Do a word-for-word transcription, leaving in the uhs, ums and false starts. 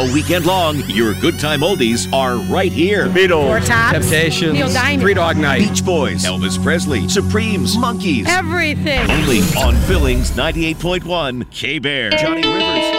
All weekend long, your good time oldies are right here. Beatles, Four Tops, Temptations, Neil Diamond, Three Dog Night, Beach Boys, Elvis Presley, Supremes, Monkeys. everything. Only on Billings ninety-eight point one K-Bear. Johnny Rivers.